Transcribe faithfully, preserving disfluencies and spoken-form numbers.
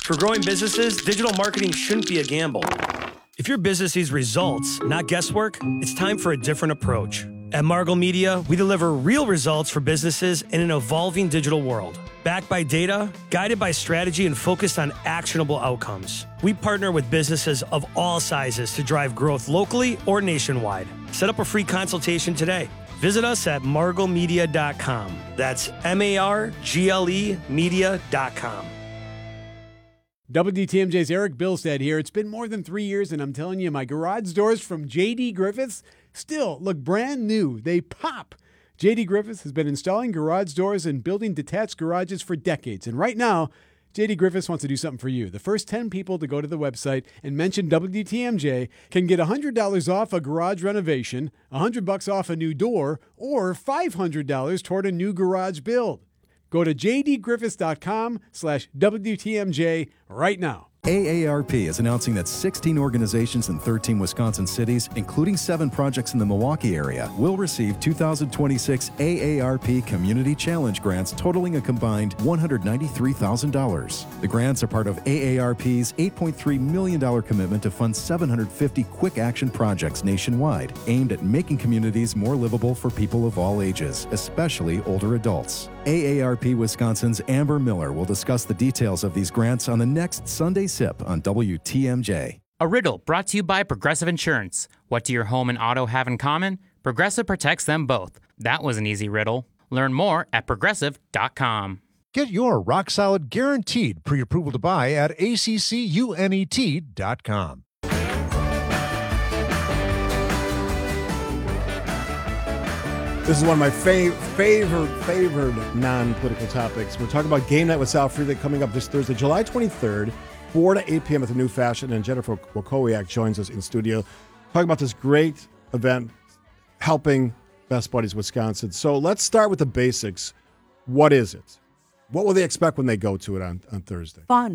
For growing businesses, digital marketing shouldn't be a gamble. If your business needs results, not guesswork, it's time for a different approach. At Margle Media, we deliver real results for businesses in an evolving digital world. Backed by data, guided by strategy, and focused on actionable outcomes. We partner with businesses of all sizes to drive growth locally or nationwide. Set up a free consultation today. Visit us at margle media dot com. That's M A R G L E media dot com. W T M J's Eric Bilstead here. It's been more than three years, and I'm telling you, my garage doors from J D. Griffiths still look brand new. They pop. J D. Griffiths has been installing garage doors and building detached garages for decades. And right now, J D. Griffiths wants to do something for you. The first ten people to go to the website and mention W T M J can get one hundred dollars off a garage renovation, one hundred bucks off a new door, or five hundred dollars toward a new garage build. Go to j d griffiths dot com slash W T M J right now. A A R P is announcing that sixteen organizations in thirteen Wisconsin cities, including seven projects in the Milwaukee area, will receive two thousand twenty-six A A R P Community Challenge grants totaling a combined one hundred ninety-three thousand dollars. The grants are part of A A R P's eight point three million dollars commitment to fund seven hundred fifty quick action projects nationwide, aimed at making communities more livable for people of all ages, especially older adults. A A R P Wisconsin's Amber Miller will discuss the details of these grants on the next Sunday Sip on W T M J. A riddle brought to you by Progressive Insurance. What do your home and auto have in common? Progressive protects them both. That was an easy riddle. Learn more at progressive dot com. Get your rock-solid guaranteed pre-approval to buy at A C C U N E T dot com. This is one of my fav- favorite, favored non-political topics. We're talking about Game Night with Sal Frelick coming up this Thursday, July twenty-third, four to eight p.m. at the New Fashion, and Jennifer Wakowiak joins us in studio talking about this great event helping Best Buddies Wisconsin. So let's start with the basics. What is it? What will they expect when they go to it on, on Thursday? Fun.